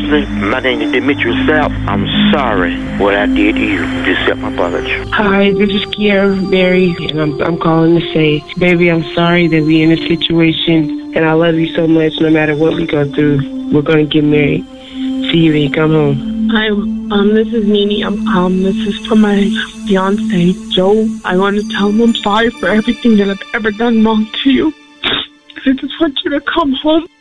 listening, my name is Demetrius Sapp. I'm sorry what I did to you. Just accept my apology. Hi, this is Kiara Berry, and I'm calling to say, baby, I'm sorry that we're in this situation, and I love you so much. No matter what we go through, we're going to get married. See you when you come home. Hi, this is Nene. This is for my fiance, Joe. I want to tell him I'm sorry for everything that I've ever done wrong to you. I just want you to come home.